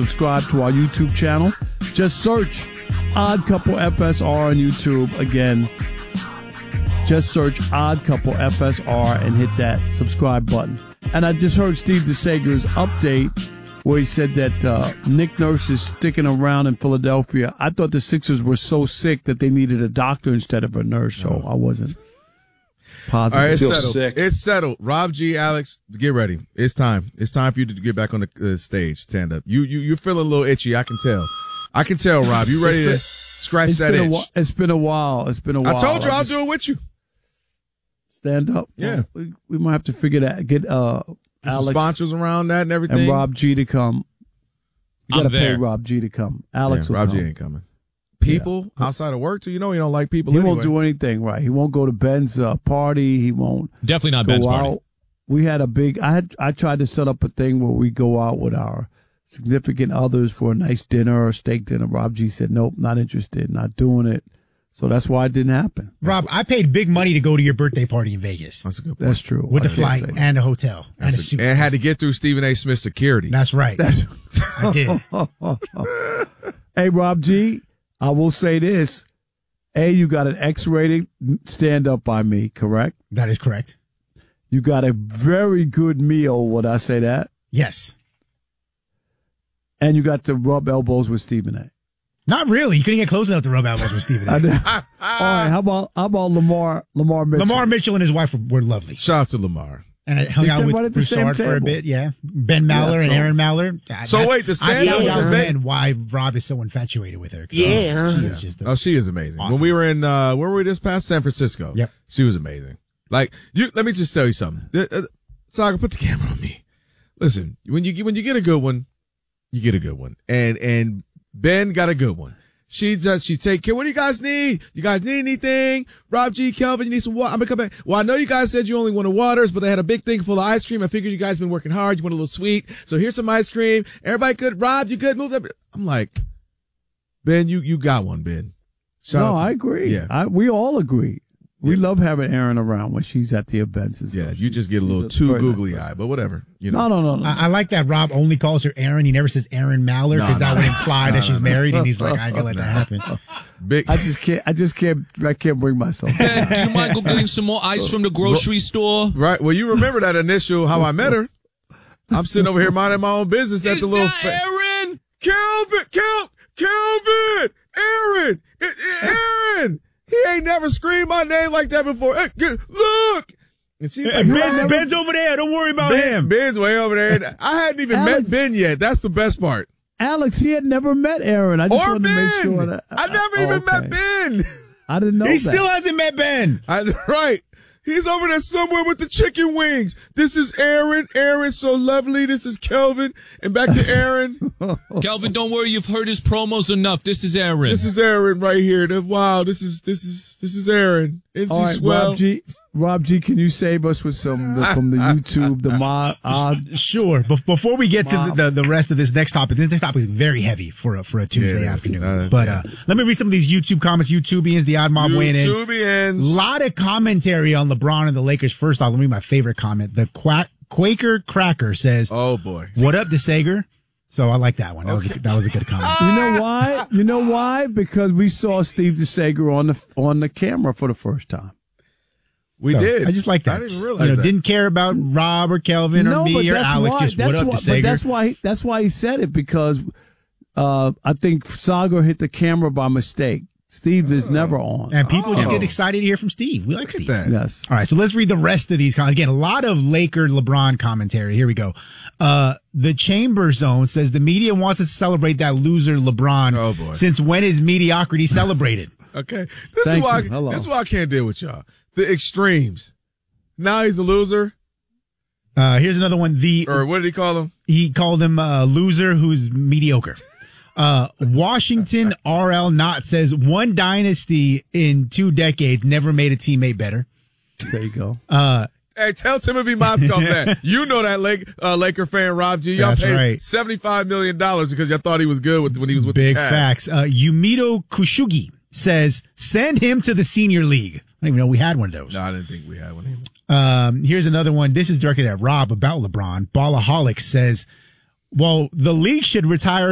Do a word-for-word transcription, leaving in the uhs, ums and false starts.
subscribe to our YouTube channel. Just search Odd Couple F S R on YouTube. Again, just search Odd Couple F S R and hit that subscribe button. And I just heard Steve DeSager's update where he said that uh, Nick Nurse is sticking around in Philadelphia. I thought the Sixers were so sick that they needed a doctor instead of a nurse, so I wasn't positive. All right, it's Feel settled. sick. It's settled. Rob G, Alex, get ready. It's time. It's time for you to get back on the uh, stage, stand up. You, you, you're feeling a little itchy. I can tell. I can tell, Rob. You ready to scratch It's that been, a, itch? whi- it's been a while. It's been a while. I told you I I'll just- do it with you. Stand up. Yeah. We, we might have to figure that. Get uh, Get some Alex sponsors around that and everything. and Rob G to come. You I'm got to pay there. Rob G to come. Alex yeah, will Rob come. G ain't coming. People outside of work, too. You know he don't like people He anyway. won't do anything right. He won't go to Ben's uh, party. He won't Definitely not go Ben's out. party. We had a big. I had. I tried to set up a thing where we go out with our significant others for a nice dinner or steak dinner. Rob G said, "Nope, not interested. Not doing it." So that's why it didn't happen. Rob, I paid big money to go to your birthday party in Vegas That's a good point. That's true. with I the can't flight say that. and the hotel and That's the a- suit. and had to get through Stephen A. Smith's security. That's right. I did. Hey, Rob G, I will say this. A, you got an X rating stand up by me, correct? That is correct. You got a very good meal, would I say that? Yes. And you got to rub elbows with Stephen A. Not really. You couldn't get close enough to rub elbows with Stephen A. I did. All right, how about how about Lamar Lamar Mitchell? Lamar Mitchell and his wife were, were lovely. Shout out to Lamar. And I hung They out sat with right at the same Broussard for a table. bit, yeah. Ben Maller Yeah, and so- Aaron Maller. I- So I- wait, the I stand-up found was out in then Vegas? why Rob is so infatuated with her. Yeah. She is just a- Oh, she is amazing. Awesome. When we were in, uh, where were we this past? San Francisco. Yep. She was amazing. Like, you, let me just tell you something. Uh, uh, Saga, put the camera on me. Listen, when you, get- when you get a good one, you get a good one. And, and Ben got a good one. She does, she take care. What do you guys need? You guys need anything? Rob G, Kelvin, you need some water? I'm gonna come back. Well, I know you guys said you only wanted waters, but they had a big thing full of ice cream. I figured you guys been working hard. You want a little sweet. So here's some ice cream. Everybody good? Rob, you good? Move that. I'm like, Ben, you, you got one, Ben. Shout No, out to- I agree. Yeah. I, we all agree. We Yeah. love having Aaron around when she's at the events and stuff. Yeah, you just get a little She's a too very nice googly person. eyed, but whatever. You know. No, no, no, no. I, I like that Rob only calls her Aaron. He never says Aaron Maller No, because that no, would no. imply No, that no, she's no. married, and he's like, I ain't gonna let that happen. Big. I just can't. I just can't. I can't bring myself. Ben, do you mind go getting some more ice from the grocery store? Right. Well, you remember that initial how I met her. I'm sitting over here minding my own business at Is the little that fa- Aaron? Kelvin, Kel, Kelvin, Aaron, it, it, Aaron. He ain't never screamed my name like that before. Hey, g- look. And she's like, Ben, Ben's over there. Don't worry about Ben, him. Ben's way over there. I hadn't even Alex- met Ben yet. That's the best part. Alex, he had never met Aaron. I just Or wanted Ben. to make sure that I never Oh, even okay. met Ben. I didn't know He that. still hasn't met Ben. I, right. He's over there somewhere with the chicken wings. This is Aaron. Aaron, so lovely. This is Kelvin. And back to Aaron. Kelvin, don't worry. You've heard his promos enough. This is Aaron. This is Aaron right here. The- Wow. This is, this is, this is Aaron. Isn't All she right, swell? Rob G. Rob G. Can you save us with some the, from the YouTube? The mod. Uh, Sure. Be- before we get to the, the, the rest of this next topic, this next topic is very heavy for a, for a Tuesday Yeah, it is. afternoon. Uh, but yeah. uh, let me read some of these YouTube comments. YouTubians, the odd mob weighing in. YouTubians. Lot of commentary on LeBron and the Lakers. First off, let me read my favorite comment. The Quack, Quaker Cracker says, Oh boy. "What up, DeSager?" So I like that one. That was a, that was a good comment. you know why? You know why? Because we saw Steve DeSager on the on the camera for the first time. We So, did. I just like that. I didn't Just, realize you know, that. Didn't care about Rob or Kelvin or me or Alex. why. Just that's what up, why, DeSager? But that's why. That's why he said it because uh, I think Saga hit the camera by mistake. Steve is never on. And people just Oh. get excited to hear from Steve. We like Look at Steve. that. Yes. All right, so let's read the rest of these comments. Again, a lot of Laker LeBron commentary. Here we go. Uh, the Chamber Zone says the media wants us to celebrate that loser LeBron. Oh, boy. Since when is mediocrity celebrated? Okay. This Thank is why. you. Hello. This is why I can't deal with y'all. The extremes. Now he's a loser, Uh, here's another one. The or what did he call him? he called him a loser who's mediocre. Uh, Washington R L Knott says one dynasty in two decades never made a teammate better. There you go. Uh, Hey, tell Timothy Mozgov that. You know that Lake, uh, Laker fan, Rob G. Y'all That's paid right. seventy-five million dollars because y'all thought he was good with, when he was with Big the Cavs. facts. Uh, Yumito Kushugi says, send him to the senior league. I didn't even know we had one of those. No, I didn't think we had one either. Um, here's another one. This is directed at Rob about LeBron. Ballaholic says, well, the league should retire